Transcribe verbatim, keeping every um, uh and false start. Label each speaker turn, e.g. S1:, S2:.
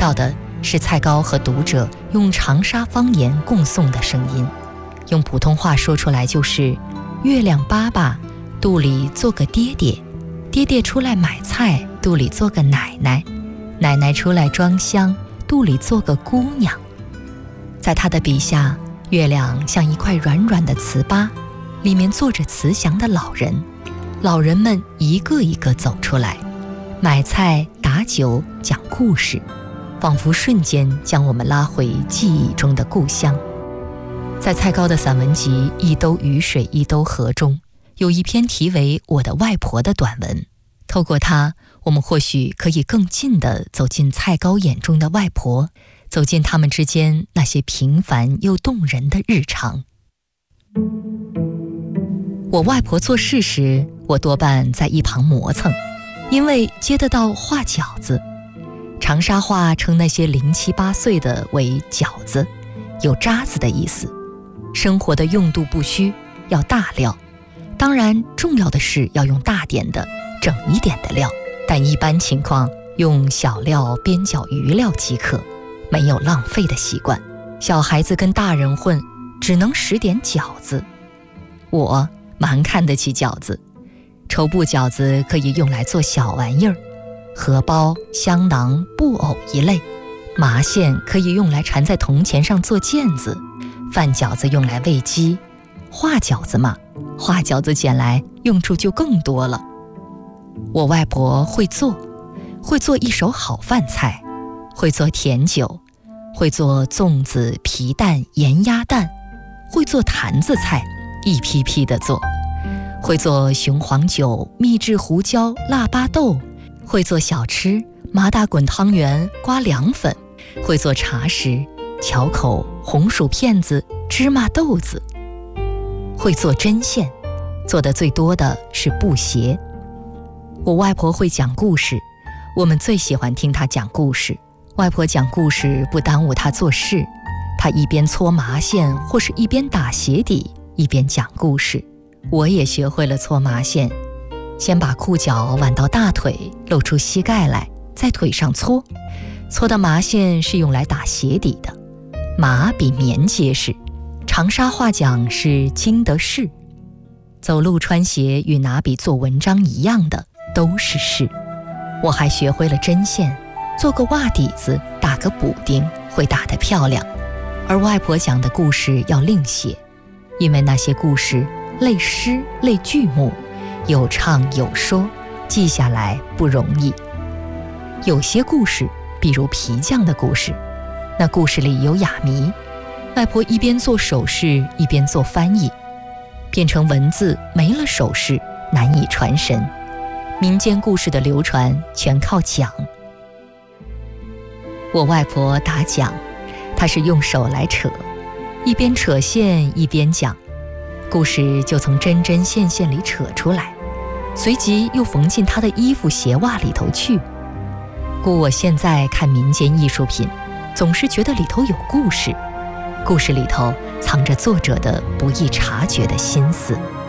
S1: 到的是蔡高和读者用长沙方言共诵的声音，用普通话说出来就是月亮爸爸肚里做个爹爹，爹爹出来买菜肚里做个奶奶，奶奶出来装香肚里做个姑娘。在他的笔下，月亮像一块软软的糍粑，里面坐着慈祥的老人，老人们一个一个走出来，买菜打酒讲故事，仿佛瞬间将我们拉回记忆中的故乡。在蔡高的散文集《一兜雨水一兜河》中，有一篇题为《我的外婆》的短文，透过它，我们或许可以更近地走进蔡高眼中的外婆，走进他们之间那些平凡又动人的日常。我外婆做事时，我多半在一旁磨蹭，因为接得到画饺子。长沙话称那些零七八碎的为饺子，有渣子的意思。生活的用度不虚，要大料，当然重要的是要用大点的整一点的料，但一般情况用小料边角余料即可，没有浪费的习惯。小孩子跟大人混，只能使点饺子。我蛮看得起饺子，绸布饺子可以用来做小玩意儿，荷包、香囊、布偶一类，麻线可以用来缠在铜钱上做毽子，饭饺子用来喂鸡，画饺子嘛，画饺子捡来用处就更多了。我外婆会做，会做一手好饭菜，会做甜酒，会做粽子、皮蛋、盐鸭蛋，会做坛子菜，一批批的做，会做雄黄酒、秘制胡椒、腊八豆，会做小吃，麻大滚汤圆、瓜凉粉，会做茶食，巧口、红薯片子、芝麻豆子，会做针线，做的最多的是布鞋。我外婆会讲故事，我们最喜欢听她讲故事。外婆讲故事不耽误她做事，她一边搓麻线或是一边打鞋底，一边讲故事。我也学会了搓麻线，先把裤脚挽到大腿，露出膝盖来，在腿上搓。搓的麻线是用来打鞋底的，麻比棉结实，长沙话讲是经得事。走路穿鞋与拿笔做文章一样的，都是事。我还学会了针线，做个袜底子，打个补丁，会打得漂亮。而外婆讲的故事要另写，因为那些故事类诗类剧目，有唱有说，记下来不容易。有些故事，比如皮匠的故事，那故事里有哑谜，外婆一边做手势一边做翻译，变成文字没了手势，难以传神。民间故事的流传全靠讲。我外婆打讲，她是用手来扯，一边扯线一边讲，故事就从针针线线里扯出来，随即又缝进她的衣服鞋袜里头去。故我现在看民间艺术品，总是觉得里头有故事，故事里头藏着作者的不易察觉的心思。